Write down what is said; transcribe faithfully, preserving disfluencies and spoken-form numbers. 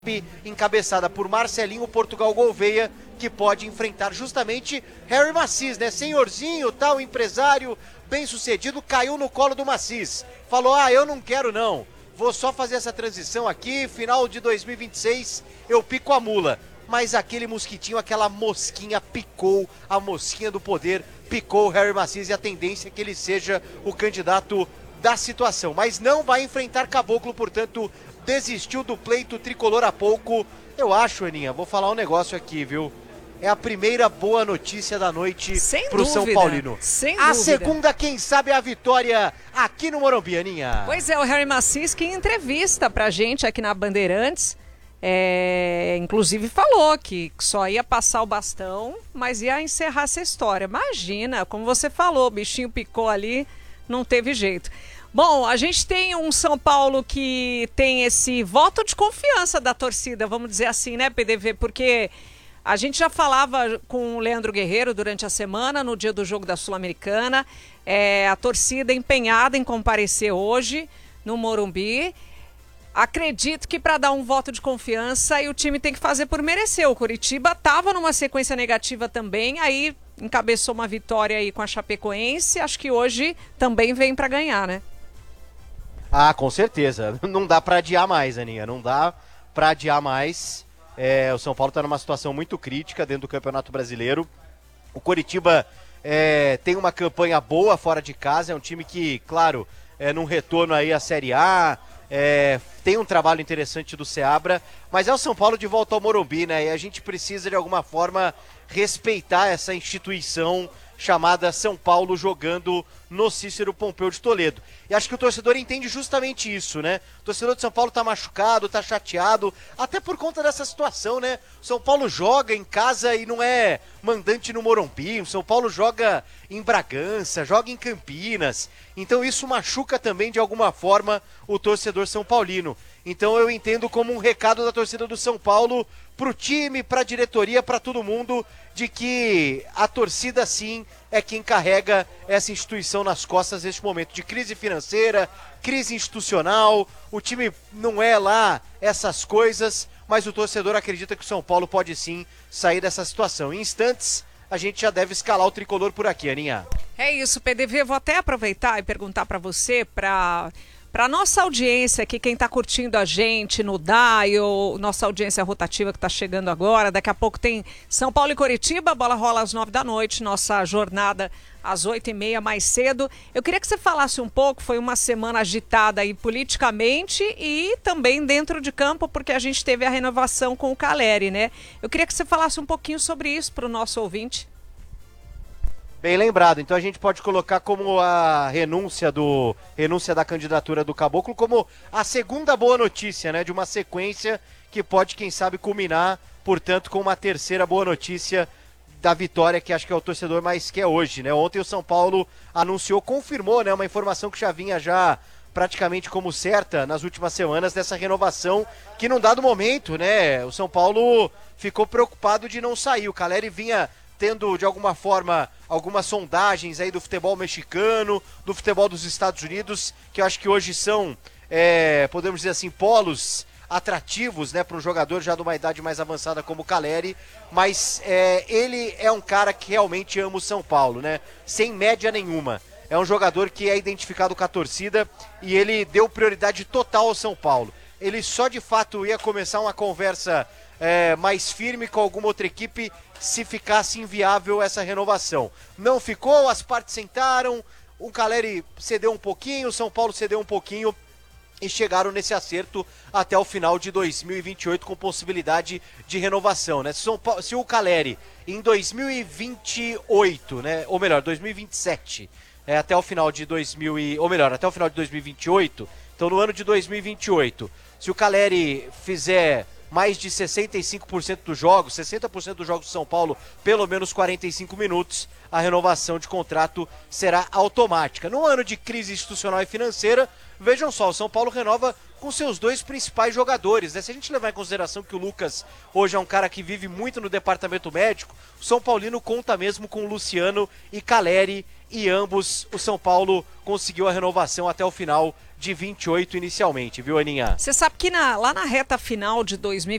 encabeçada por Marcelinho Portugal Gouveia, que pode enfrentar justamente Harry Macis, né? Senhorzinho, tal, empresário, bem sucedido, caiu no colo do Macis. Falou, ah, eu não quero não, vou só fazer essa transição aqui, final de dois mil e vinte e seis eu pico a mula. Mas aquele mosquitinho, aquela mosquinha picou, a mosquinha do poder picou o Harry Macis e a tendência é que ele seja o candidato da situação. Mas não vai enfrentar Caboclo, portanto, desistiu do pleito tricolor há pouco. Eu acho, Aninha, vou falar um negócio aqui, viu? É a primeira boa notícia da noite sem pro dúvida, São Paulino. Sem a dúvida. segunda, quem sabe, é a vitória aqui no Morumbi, Aninha. Pois é, o Harry Macis que em entrevista pra gente aqui na Bandeirantes, é, inclusive falou que só ia passar o bastão, mas ia encerrar essa história. Imagina, como você falou, o bichinho picou ali, não teve jeito. Bom, a gente tem um São Paulo que tem esse voto de confiança da torcida, vamos dizer assim, né, P D V? Porque a gente já falava com o Leandro Guerreiro durante a semana, no dia do jogo da Sul-Americana, é, a torcida empenhada em comparecer hoje no Morumbi. Acredito que para dar um voto de confiança, e o time tem que fazer por merecer. O Coritiba estava numa sequência negativa também, aí encabeçou uma vitória aí com a Chapecoense, acho que hoje também vem para ganhar, né? Ah, com certeza. Não dá pra adiar mais, Aninha. Não dá pra adiar mais. É, o São Paulo tá numa situação muito crítica dentro do Campeonato Brasileiro. O Coritiba é, tem uma campanha boa fora de casa. É um time que, claro, é, num retorno aí à Série A, é, tem um trabalho interessante do Seabra. Mas é o São Paulo de volta ao Morumbi, né? E a gente precisa, de alguma forma, respeitar essa instituição chamada São Paulo, jogando no Cícero Pompeu de Toledo. E acho que o torcedor entende justamente isso, né? O torcedor de São Paulo tá machucado, tá chateado, até por conta dessa situação, né? O São Paulo joga em casa e não é mandante no Morumbi, o São Paulo joga em Bragança, joga em Campinas, então isso machuca também de alguma forma o torcedor são paulino. Então eu entendo como um recado da torcida do São Paulo pro time, pra diretoria, pra todo mundo, de que a torcida sim é quem carrega essa instituição nas costas neste momento de crise financeira, crise institucional. O time não é lá essas coisas, mas o torcedor acredita que o São Paulo pode sim sair dessa situação. Em instantes, a gente já deve escalar o tricolor por aqui, Aninha. É isso, P D V, eu vou até aproveitar e perguntar para você, para Para nossa audiência aqui, quem está curtindo a gente no Dial, nossa audiência rotativa que está chegando agora, daqui a pouco tem São Paulo e Coritiba, a bola rola às nove da noite, nossa jornada às oito e meia mais cedo. Eu queria que você falasse um pouco, foi uma semana agitada aí politicamente e também dentro de campo, porque a gente teve a renovação com o Caleri, né? Eu queria que você falasse um pouquinho sobre isso para o nosso ouvinte. Bem lembrado, então a gente pode colocar como a renúncia do renúncia da candidatura do Caboclo como a segunda boa notícia, né, de uma sequência que pode, quem sabe, culminar, portanto, com uma terceira boa notícia da vitória que acho que é o torcedor mais quer hoje, né? Ontem o São Paulo anunciou, confirmou, né, uma informação que já vinha já praticamente como certa nas últimas semanas dessa renovação, que num dado momento, né, o São Paulo ficou preocupado de não sair. O Caleri vinha tendo, de alguma forma, algumas sondagens aí do futebol mexicano, do futebol dos Estados Unidos, que eu acho que hoje são, é, podemos dizer assim, polos atrativos, né, para um jogador já de uma idade mais avançada como o Caleri, mas é, ele é um cara que realmente ama o São Paulo, né, sem média nenhuma. É um jogador que é identificado com a torcida e ele deu prioridade total ao São Paulo. Ele só de fato ia começar uma conversa é, mais firme com alguma outra equipe se ficasse inviável essa renovação. Não ficou, as partes sentaram, o Caleri cedeu um pouquinho, o São Paulo cedeu um pouquinho e chegaram nesse acerto até o final de dois mil e vinte e oito com possibilidade de renovação, né? Se, São Paulo, se o Caleri em dois mil e vinte e oito, né, ou melhor, dois mil e vinte e sete, é, até o final de dois mil e, ou melhor, até o final de dois mil e vinte e oito, então no ano de dois mil e vinte e oito, se o Caleri fizer mais de sessenta e cinco por cento dos jogos, sessenta por cento dos jogos do São Paulo, pelo menos quarenta e cinco minutos, a renovação de contrato será automática. No ano de crise institucional e financeira, vejam só, o São Paulo renova com seus dois principais jogadores, né? Se a gente levar em consideração que o Lucas hoje é um cara que vive muito no departamento médico, o São Paulino conta mesmo com o Luciano e Caleri, e ambos o São Paulo conseguiu a renovação até o final de vinte e oito inicialmente, viu, Aninha? Você sabe que na- lá na reta final de dois mil